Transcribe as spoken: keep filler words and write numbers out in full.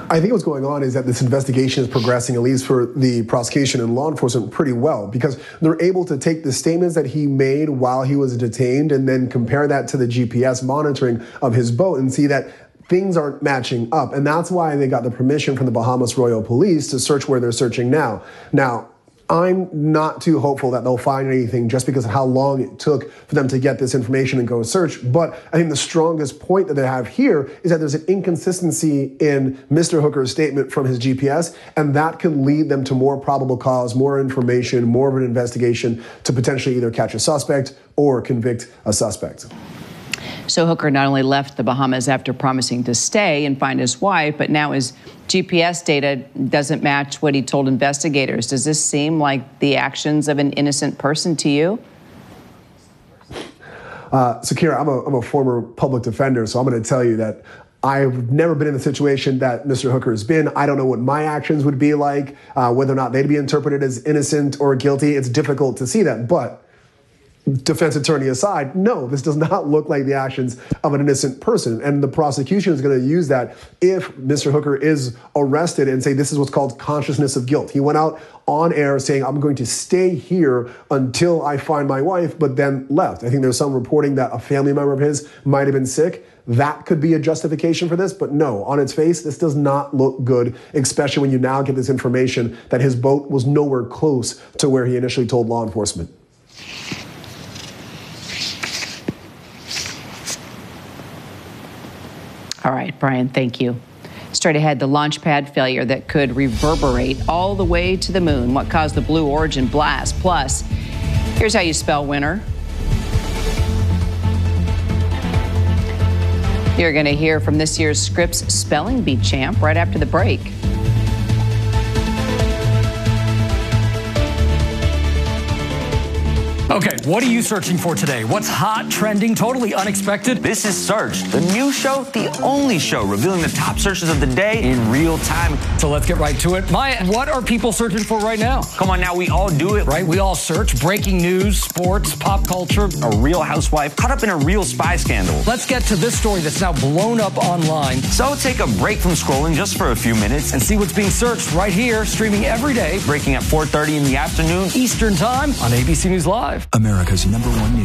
I think what's going on is that this investigation is progressing, at least for the prosecution and law enforcement, pretty well, because they're able to take the statements that he made while he was detained and then compare that to the G P S monitoring of his boat and see that things aren't matching up. And that's why they got the permission from the Bahamas Royal Police to search where they're searching now. Now, I'm not too hopeful that they'll find anything just because of how long it took for them to get this information and go search. But I think the strongest point that they have here is that there's an inconsistency in Mister Hooker's statement from his G P S, and that could lead them to more probable cause, more information, more of an investigation to potentially either catch a suspect or convict a suspect. So Hooker not only left the Bahamas after promising to stay and find his wife, but now his G P S data doesn't match what he told investigators. Does this seem like the actions of an innocent person to you? Uh, so, Kira, I'm a, I'm a former public defender, so I'm going to tell you that I've never been in the situation that Mister Hooker has been. I don't know what my actions would be like, uh, whether or not they'd be interpreted as innocent or guilty. It's difficult to see that, but defense attorney aside, no, this does not look like the actions of an innocent person. And the prosecution is going to use that if Mister Hooker is arrested and say this is what's called consciousness of guilt. He went out on air saying, I'm going to stay here until I find my wife, but then left. I think there's some reporting that a family member of his might have been sick. That could be a justification for this, but no, on its face, this does not look good, especially when you now get this information that his boat was nowhere close to where he initially told law enforcement. All right, Brian, thank you. Straight ahead, the launch pad failure that could reverberate all the way to the moon. What caused the Blue Origin blast? Plus, here's how you spell winner. You're going to hear from this year's Scripps Spelling Bee champ right after the break. Okay, what are you searching for today? What's hot, trending, totally unexpected? This is Search, the new show, the only show revealing the top searches of the day in real time. So let's get right to it. Maya, what are people searching for right now? Come on now, we all do it. Right, we all search breaking news, sports, pop culture. A real housewife caught up in a real spy scandal. Let's get to this story that's now blown up online. So take a break from scrolling just for a few minutes and see what's being searched right here, streaming every day. Breaking at four thirty in the afternoon Eastern Time on A B C News Live. America's number one news.